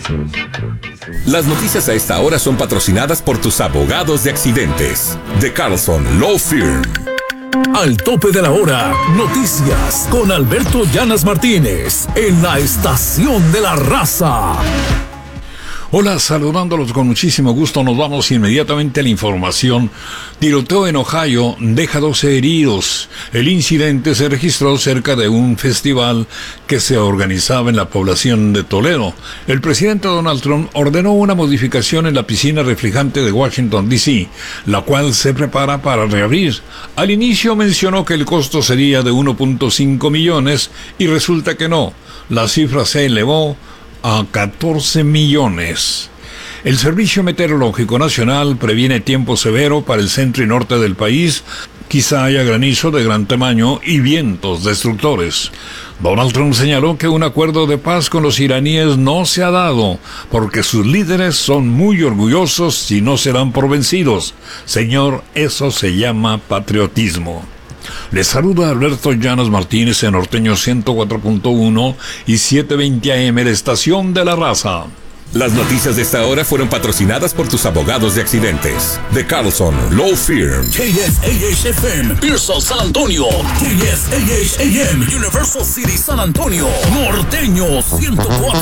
Las noticias a esta hora son patrocinadas por tus abogados de accidentes. De Carlson Law Firm. Al tope de la hora, noticias con Alberto Llanas Martínez en la Estación de la Raza. Hola, saludándolos con muchísimo gusto. Nos vamos inmediatamente a la información. Tiroteo en Ohio deja 12 heridos. El incidente se registró cerca de un festival que se organizaba en la población de Toledo. El presidente Donald Trump ordenó una modificación en la piscina reflejante de Washington, D.C., la cual se prepara para reabrir. Al inicio mencionó que el costo sería de 1.5 millones y resulta que no. La cifra se elevó a 14 millones. El Servicio Meteorológico Nacional previene tiempo severo para el centro y norte del país. Quizá haya granizo de gran tamaño y vientos destructores. Donald Trump señaló que un acuerdo de paz con los iraníes no se ha dado, porque sus líderes son muy orgullosos y no serán por vencidos. Señor, eso se llama patriotismo. Les saluda Alberto Llanas Martínez en Norteño 104.1 y 720 AM, la Estación de la Raza. Las noticias de esta hora fueron patrocinadas por tus abogados de accidentes. De Carlson Law Firm. KSAH-FM, Pearsall, San Antonio. KSAH-AM, Universal City, San Antonio. Norteño 104.